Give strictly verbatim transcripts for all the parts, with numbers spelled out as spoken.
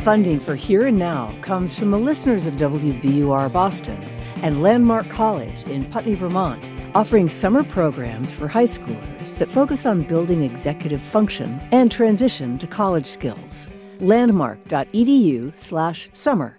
Funding for Here and Now comes from the listeners of W B U R Boston and Landmark College in Putney, Vermont, offering summer programs for high schoolers that focus on building executive function and transition to college skills. Landmark.edu slash summer.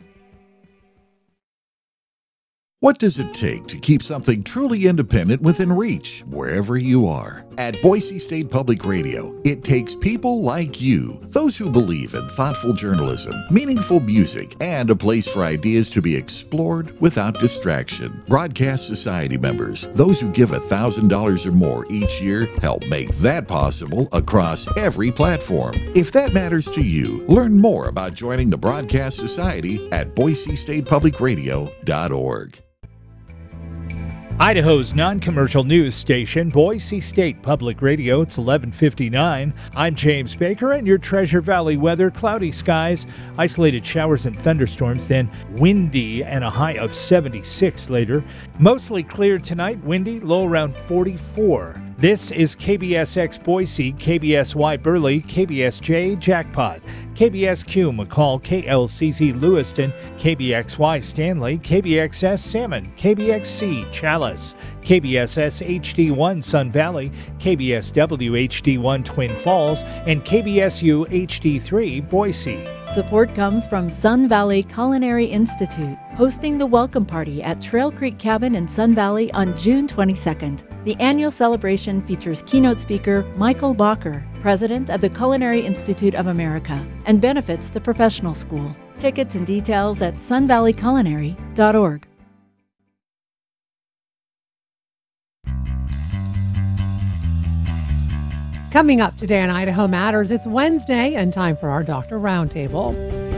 What does it take to keep something truly independent within reach, wherever you are? At Boise State Public Radio, it takes people like you, those who believe in thoughtful journalism, meaningful music, and a place for ideas to be explored without distraction. Broadcast Society members, those who give one thousand dollars or more each year, help make that possible across every platform. If that matters to you, learn more about joining the Broadcast Society at boise state public radio dot org. Idaho's non-commercial news station, Boise State Public Radio. It's eleven fifty-nine. I'm James Baker, and your Treasure Valley weather: cloudy skies, isolated showers and thunderstorms, then windy and a high of seventy-six later. Mostly clear tonight, windy, low around forty-four. This is K B S X Boise, K B S Y Burley, K B S J Jackpot, K B S Q McCall, K L C Z Lewiston, K B X Y Stanley, K B X S Salmon, K B X C Chalice, K B S S H D one Sun Valley, K B S W H D one Twin Falls, and K B S U H D three Boise. Support comes from Sun Valley Culinary Institute, hosting the welcome party at Trail Creek Cabin in Sun Valley on June twenty-second. The annual celebration features keynote speaker Michael Bacher, president of the Culinary Institute of America, and benefits the professional school. Tickets and details at sun valley culinary dot org. Coming up today on Idaho Matters, it's Wednesday and time for our Doctor Roundtable.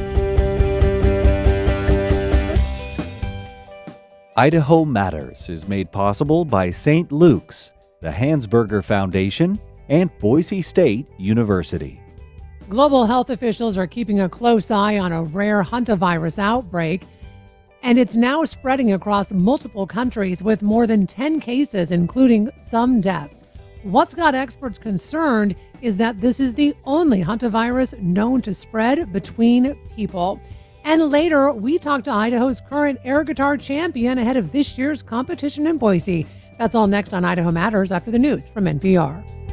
Idaho Matters is made possible by Saint Luke's, the Hansberger Foundation, and Boise State University. Global health officials are keeping a close eye on a rare hantavirus outbreak, and it's now spreading across multiple countries with more than ten cases, including some deaths. What's got experts concerned is that this is the only hantavirus known to spread between people. And later, we talk to Idaho's current air guitar champion ahead of this year's competition in Boise. That's all next on Idaho Matters after the news from N P R.